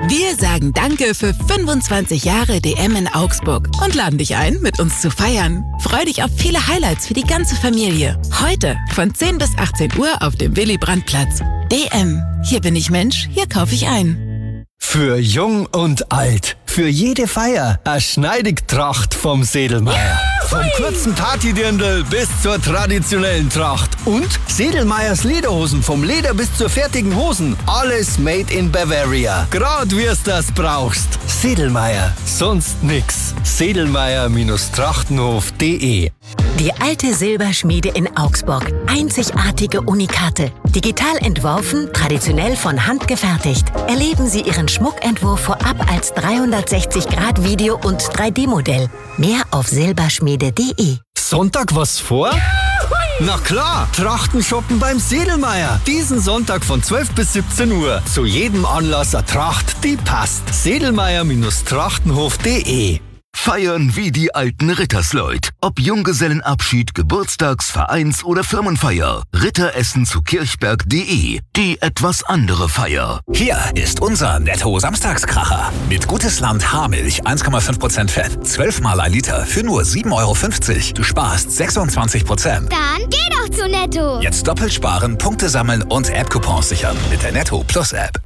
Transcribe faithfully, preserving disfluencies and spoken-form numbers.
Wir sagen Danke für fünfundzwanzig Jahre D M in Augsburg und laden dich ein, mit uns zu feiern. Freu dich auf viele Highlights für die ganze Familie. Heute von zehn bis achtzehn Uhr auf dem Willy-Brandt-Platz. D M. Hier bin ich Mensch, hier kaufe ich ein. Für jung und alt, für jede Feier, eine Schneidigtracht vom Sedelmeier. Vom kurzen Partydirndl bis zur traditionellen Tracht. Und Sedelmeiers Lederhosen, vom Leder bis zur fertigen Hosen. Alles made in Bavaria. Grad wir's das brauchst. Sedelmeier, sonst nix. Sedelmeier-Trachtenhof punkt de. Die alte Silberschmiede in Augsburg. Einzigartige Unikate. Digital entworfen, traditionell von Hand gefertigt. Erleben Sie Ihren Schmuckentwurf vorab als dreihundertsechzig Grad Video- und drei D Modell. Mehr auf silberschmiede punkt de. Sonntag was vor? Na klar, Trachten shoppen beim Sedelmeier. Diesen Sonntag von zwölf bis siebzehn Uhr. Zu jedem Anlass eine Tracht, die passt. Sedelmeier-Trachtenhof punkt de. Feiern wie die alten Rittersleut. Ob Junggesellenabschied, Geburtstags-, Vereins- oder Firmenfeier. Ritteressen zu kirchberg punkt de. Die etwas andere Feier. Hier ist unser Netto-Samstagskracher. Mit Gutes Land Haarmilch, eins Komma fünf Prozent Fett, zwölf Mal ein Liter für nur sieben Euro fünfzig. Du sparst sechsundzwanzig Prozent. Dann geh doch zu Netto. Jetzt doppelt sparen, Punkte sammeln und App-Coupons sichern mit der Netto Plus App.